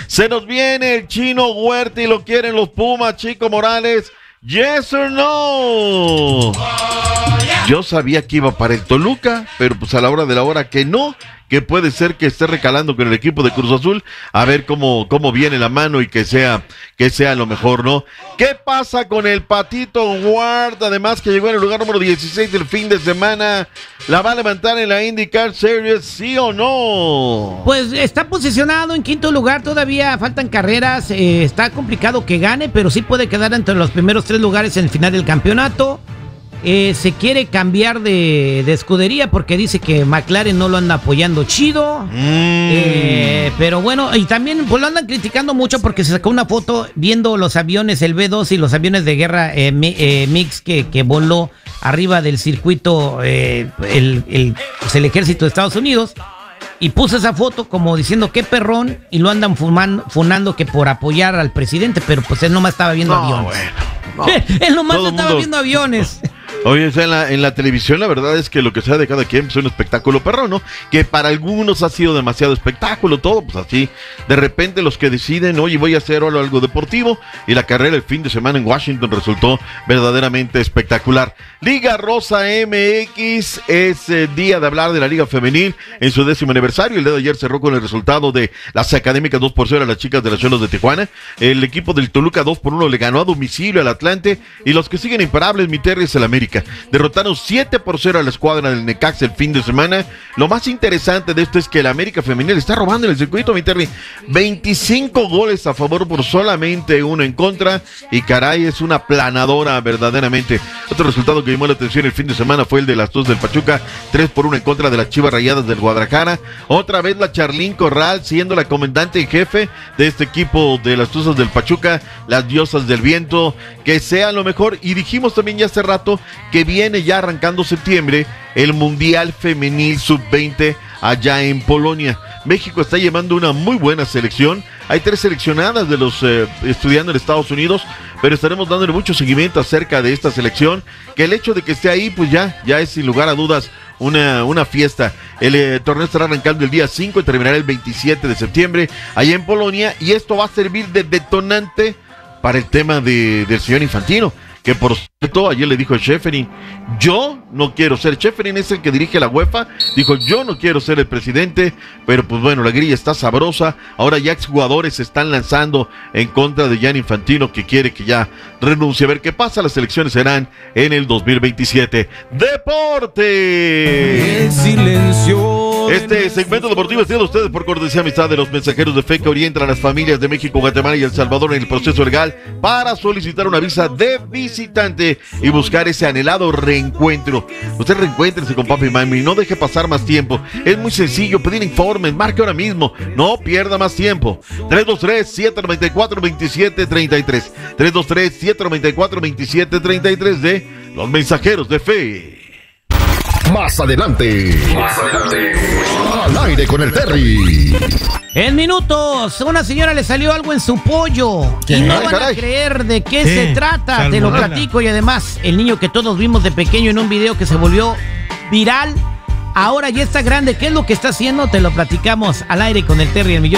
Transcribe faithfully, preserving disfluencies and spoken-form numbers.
Se nos viene el Chino Huerta y lo quieren los Pumas, Chico Morales. Yes or no. Yo sabía que iba para el Toluca, pero pues a la hora de la hora que no, que puede ser que esté recalando con el equipo de Cruz Azul, a ver cómo, cómo viene la mano y que sea, que sea lo mejor, ¿no? ¿Qué pasa con el Patito Ward? Además que llegó en el lugar número dieciséis del fin de semana, ¿la va a levantar en la IndyCar Series, sí o no? Pues está posicionado en quinto lugar, todavía faltan carreras, eh, está complicado que gane, pero sí puede quedar entre los primeros tres lugares en el final del campeonato. Eh, se quiere cambiar de, de escudería porque dice que McLaren no lo anda apoyando chido. Mm. Eh, pero bueno, y también pues lo andan criticando mucho porque se sacó una foto viendo los aviones, el B dos y los aviones de guerra eh, mi, eh, mix que, que voló arriba del circuito eh, el, el, pues el ejército de Estados Unidos. Y puso esa foto como diciendo qué perrón y lo andan fumando, funando que por apoyar al presidente, pero pues él nomás estaba viendo no, aviones. Bueno, no. Él nomás estaba mundo... viendo aviones. Oye, o sea, en la, en la televisión la verdad es que lo que sea de cada quien es un espectáculo perrón, ¿no? Que para algunos ha sido demasiado espectáculo, todo, pues así, de repente los que deciden, oye, voy a hacer ahora algo deportivo, y la carrera el fin de semana en Washington resultó verdaderamente espectacular. Liga Rosa M X, es eh, día de hablar de la Liga Femenil en su décimo aniversario. El día de ayer cerró con el resultado de las académicas dos por cero a las chicas de las Cholos de Tijuana. El equipo del Toluca dos por uno le ganó a domicilio al Atlante, y los que siguen imparables, mi Terry, es el América. Derrotaron siete por cero a la escuadra del Necaxa el fin de semana. Lo más interesante de esto es que el América femenil está robando en el circuito, mi Terry. veinticinco goles a favor por solamente uno en contra, y caray, es una planadora verdaderamente. Otro resultado que llamó la atención el fin de semana fue el de las Tuzas del Pachuca, tres por uno en contra de las Chivas Rayadas del Guadalajara. Otra vez la Charlín Corral siendo la comandante en jefe de este equipo de las Tuzas del Pachuca, las Diosas del Viento, que sea lo mejor. Y dijimos también ya hace rato que viene ya arrancando septiembre el Mundial Femenil sub veinte allá en Polonia. México está llevando una muy buena selección. Hay tres seleccionadas de los eh, estudiando en Estados Unidos, pero estaremos dándole mucho seguimiento acerca de esta selección, que el hecho de que esté ahí, pues ya, ya es sin lugar a dudas una, una fiesta. El eh, torneo estará arrancando el día cinco y terminará el veintisiete de septiembre allá en Polonia, y esto va a servir de detonante para el tema de, del señor Infantino, que por cierto, ayer le dijo a Schäferin, yo no quiero ser, Schäferin es el que dirige la UEFA, dijo, yo no quiero ser el presidente, pero pues bueno, la grilla está sabrosa. Ahora ya exjugadores se están lanzando en contra de Gianni Infantino, que quiere que ya renuncie. A ver qué pasa, las elecciones serán en el dos mil veintisiete. ¡Deporte! El silencio. Este segmento deportivo es traído a ustedes por cortesía y amistad de los mensajeros de fe, que orientan a las familias de México, Guatemala y El Salvador en el proceso legal para solicitar una visa de visitante y buscar ese anhelado reencuentro. Usted reencuéntrese con papi y mami, no deje pasar más tiempo. Es muy sencillo pedir informes, marque ahora mismo, no pierda más tiempo. tres dos tres, siete nueve cuatro, dos siete tres tres, tres dos tres, siete nueve cuatro, dos siete tres tres de los mensajeros de fe. Más adelante, más adelante, al aire con el Terry. En minutos, a una señora le salió algo en su pollo. ¿Qué? Y no Ay, van caray. a creer de qué Sí, se trata. Te lo salmonela. platico. Y además, el niño que todos vimos de pequeño en un video que se volvió viral, ahora ya está grande. ¿Qué es lo que está haciendo? Te lo platicamos al aire con el Terry, el millón.